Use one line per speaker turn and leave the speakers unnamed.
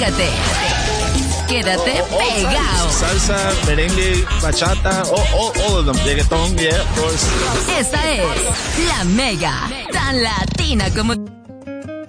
Pégate. Quédate pegado.
Salsa, merengue, bachata, all of them. Reggaeton, yeah, of course.
Esta es La Mega, tan latina como...